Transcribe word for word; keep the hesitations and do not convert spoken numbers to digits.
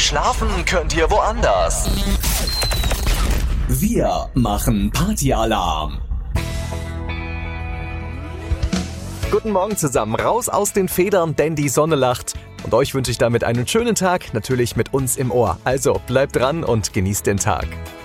schlafen könnt ihr woanders. Wir machen Partyalarm. Guten Morgen zusammen, raus aus den Federn, denn die Sonne lacht. Und euch wünsche ich damit einen schönen Tag, natürlich mit uns im Ohr. Also bleibt dran und genießt den Tag.